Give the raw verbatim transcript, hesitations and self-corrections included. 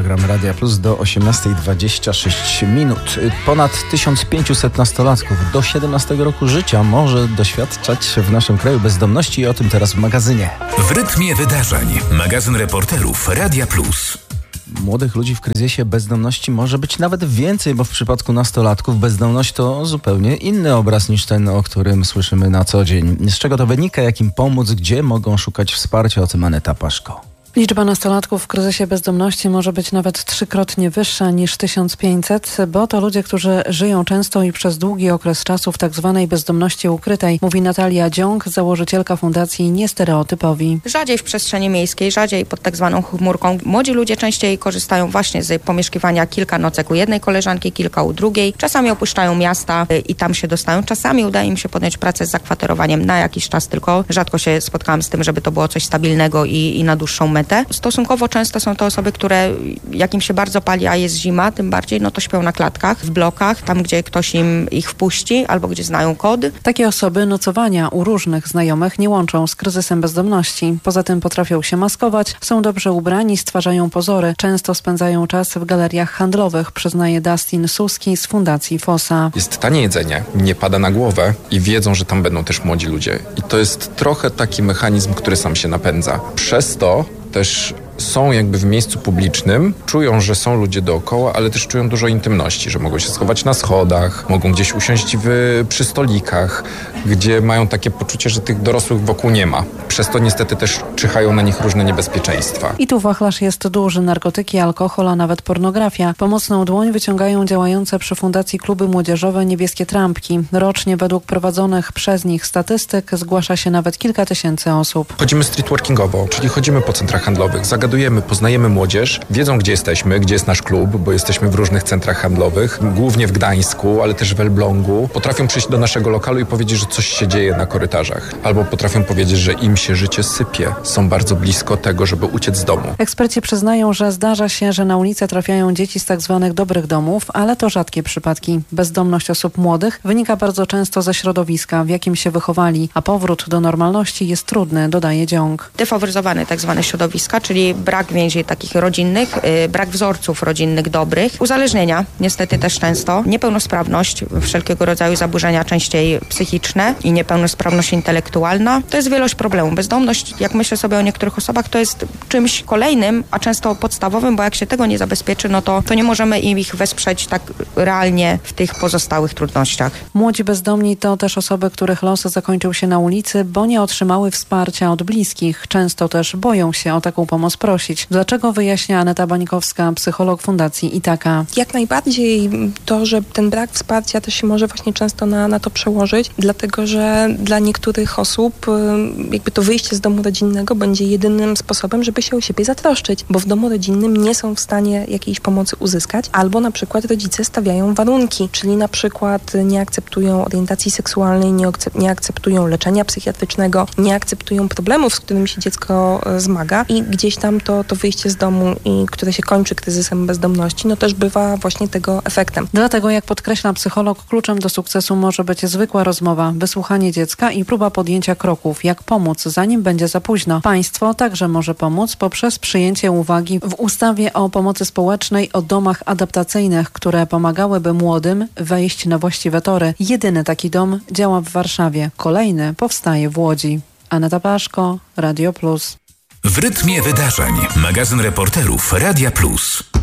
program Radia Plus do osiemnastej dwadzieścia sześć minut. Ponad tysiąc pięćset nastolatków do siedemnastego roku życia może doświadczać w naszym kraju bezdomności i o tym teraz w magazynie. W rytmie wydarzeń. Magazyn reporterów Radia Plus. Młodych ludzi w kryzysie bezdomności może być nawet więcej, bo w przypadku nastolatków bezdomność to zupełnie inny obraz niż ten, o którym słyszymy na co dzień. Z czego to wynika, jak im pomóc, gdzie mogą szukać wsparcia, o tym Aneta Paszko. Liczba nastolatków w kryzysie bezdomności może być nawet trzykrotnie wyższa niż tysiąc pięćset, bo to ludzie, którzy żyją często i przez długi okres czasu w tak zwanej bezdomności ukrytej, mówi Natalia Dziąg, założycielka fundacji Niestereotypowi. Rzadziej w przestrzeni miejskiej, rzadziej pod tak zwaną chmurką. Młodzi ludzie częściej korzystają właśnie z pomieszkiwania kilka nocek u jednej koleżanki, kilka u drugiej. Czasami opuszczają miasta i tam się dostają. Czasami udaje im się podjąć pracę z zakwaterowaniem na jakiś czas tylko. Rzadko się spotkałam z tym, żeby to było coś stabilnego i, i na dłuższą metę. Stosunkowo często są to osoby, które jak im się bardzo pali, a jest zima, tym bardziej, no to śpią na klatkach, w blokach, tam gdzie ktoś im ich wpuści albo gdzie znają kod. Takie osoby nocowania u różnych znajomych nie łączą z kryzysem bezdomności. Poza tym potrafią się maskować, są dobrze ubrani, stwarzają pozory. Często spędzają czas w galeriach handlowych, przyznaje Dustin Suski z Fundacji Fossa. Jest tanie jedzenie, nie pada na głowę i wiedzą, że tam będą też młodzi ludzie. I to jest trochę taki mechanizm, który sam się napędza. Przez to też są jakby w miejscu publicznym, czują, że są ludzie dookoła, ale też czują dużo intymności, że mogą się schować na schodach, mogą gdzieś usiąść w, przy stolikach, gdzie mają takie poczucie, że tych dorosłych wokół nie ma. Przez to niestety też czyhają na nich różne niebezpieczeństwa. I tu wachlarz jest duży. Narkotyki, alkohol, a nawet pornografia. Pomocną dłoń wyciągają działające przy Fundacji Kluby Młodzieżowe Niebieskie Trampki. Rocznie według prowadzonych przez nich statystyk zgłasza się nawet kilka tysięcy osób. Chodzimy streetworkingowo, czyli chodzimy po centrach handlowych, zagadujemy, poznajemy młodzież, wiedzą gdzie jesteśmy, gdzie jest nasz klub, bo jesteśmy w różnych centrach handlowych, głównie w Gdańsku, ale też w Elblągu. Potrafią przyjść do naszego lokalu i powiedzieć, że coś się dzieje na korytarzach. Albo potrafią powiedzieć, że im się życie sypie. Są bardzo blisko tego, żeby uciec z domu. Eksperci przyznają, że zdarza się, że na ulicę trafiają dzieci z tak zwanych dobrych domów, ale to rzadkie przypadki. Bezdomność osób młodych wynika bardzo często ze środowiska, w jakim się wychowali, a powrót do normalności jest trudny, dodaje Dziąg. Defaworyzowane tak zwane środowiska, czyli brak więzi takich rodzinnych, yy, brak wzorców rodzinnych dobrych, uzależnienia niestety też często, niepełnosprawność, wszelkiego rodzaju zaburzenia częściej psychiczne i niepełnosprawność intelektualna. To jest wielość problemów. Bezdomność, jak myślę sobie o niektórych osobach, to jest czymś kolejnym, a często podstawowym, bo jak się tego nie zabezpieczy, no to, to nie możemy ich wesprzeć tak realnie w tych pozostałych trudnościach. Młodzi bezdomni to też osoby, których los zakończył się na ulicy, bo nie otrzymały wsparcia od bliskich. Często też boją się o taką pomoc prosić. Dlaczego, wyjaśnia Aneta Bańkowska, psycholog Fundacji Itaka. Jak najbardziej to, że ten brak wsparcia też się może właśnie często na, na to przełożyć, dlatego że dla niektórych osób jakby to wyjście z domu rodzinnego będzie jedynym sposobem, żeby się o siebie zatroszczyć, bo w domu rodzinnym nie są w stanie jakiejś pomocy uzyskać, albo na przykład rodzice stawiają warunki, czyli na przykład nie akceptują orientacji seksualnej, nie, akcep- nie akceptują leczenia psychiatrycznego, nie akceptują problemów, z którymi się dziecko zmaga i gdzieś tam to, to wyjście z domu, i które się kończy kryzysem bezdomności, no też bywa właśnie tego efektem. Dlatego, jak podkreśla psycholog, kluczem do sukcesu może być zwykła rozmowa, wysłuchanie dziecka i próba podjęcia kroków, jak pomóc, zanim będzie za późno. Państwo także może pomóc poprzez przyjęcie uwagi w ustawie o pomocy społecznej o domach adaptacyjnych, które pomagałyby młodym wejść na właściwe tory. Jedyny taki dom działa w Warszawie. Kolejny powstaje w Łodzi. Aneta Paszko, Radio Plus. W rytmie wydarzeń. Magazyn reporterów Radia Plus.